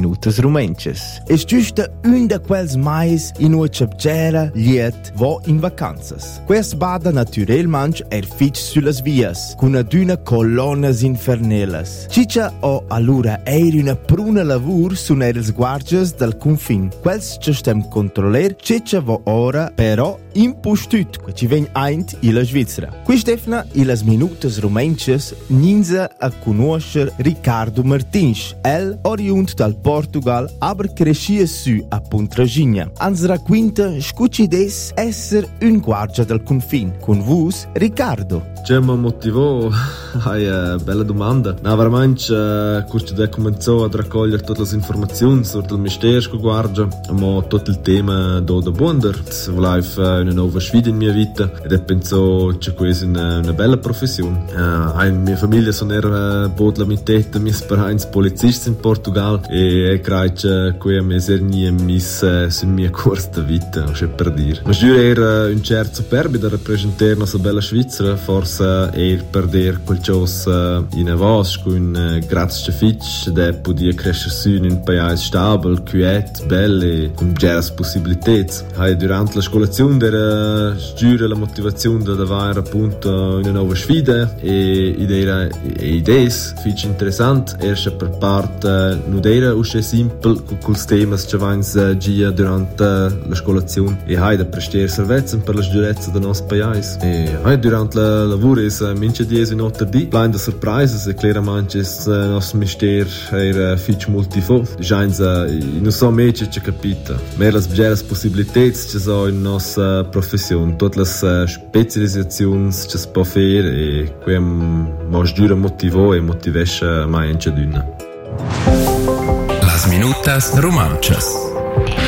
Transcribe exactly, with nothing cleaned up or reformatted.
minutas rumenches. Es giusta un da quels mais in una chapchera liet vo in vacanzas. Quest bada naturelmanch er fitch sulas vias, con aduna colonnas infernelas. Ciccia o allura eir una pruna lavur sun els guardias del confin. Quels ci stem controller, ciccia vo ora, però impostut, que ci ven eint ila Svizzera. Qui stefna ilas minutas rumenches ninza a conoscer Ricardo Martins. El, oriunt dal Portugal, aber crescia su a Pontragigna. Ans raquinta scucides esser un guardia del confin. Con vus, Ricardo. Che mi motivò? Hai uh, bella domanda. Na, veramente, uh, curcio da cominciò a raccogliere tutte le informazioni sul mistero che guardia, ma tutto il tema do da Wunder. Volevo uh, una nuova sfida in mia vita ed e penso che questa è una, una bella professione. Uh, in mia famiglia sono era uh, bodla mit teta, mis parents polizisti in Portugal e e credo che qui mi ser nie mis uh, in mia corsa da vita, c'è per dire. Ma giuro era un certo superbi da rappresentare una bella Svizzera, forse er perder qualcosa in avos con uh, grazie fitch de podia crescer su in un paese stabile, quiet, belle, con geras possibilità. Hai durante la scolazione era giura la motivazione da avere appunto una nuova sfida e idea e idee fitch interessant erst per parte non era usce simple con quels temas che vans gia durante la scolazione e hai da prestare servizi per la sicurezza del nostro paese e hai durante la lavoro es mince dies in otter di blind de surprises e claramente es nos mister era fitch multifo scheins in so mece che capita mer las begeras possibilitats che so in nostra profession tot las specializazions che spo fer e quem mos dura motivo e motivescha mai ence d'una. Las minutas romanchas.